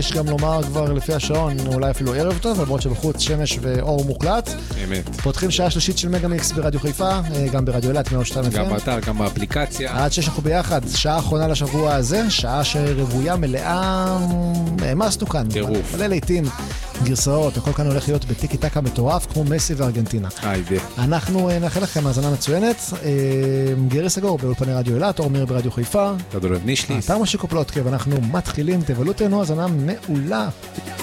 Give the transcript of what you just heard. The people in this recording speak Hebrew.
יש גם לומר כבר לפי השעון, אולי אפילו ערב טוב, למרות שבחוץ שמש ואור מוקלט. אמת. פותחים שעה שלישית של מגה-מיקס ברדיו חיפה, גם ברדיו אילת, 102 FM. גם באתר, גם באפליקציה. עד 6 אנחנו ביחד, שעה האחרונה לשבוע הזה, שעה שרבויה מלאה, העמסנו כאן. טירוף. מלא לעיתים, גרסאות, הכל כאן הולך להיות בטיקי טקה מטורף, כמו מסי וארגנטינה. אנחנו נאחל לכם האזנה מצוינת, גרי סגור באולפני רדיו אילת, אור מאיר ברדיו חיפה. תודה רב נישליס. אתר משיקו פלוטקה, ואנחנו מתחילים, תבלו תהנו, האזנה מעולה.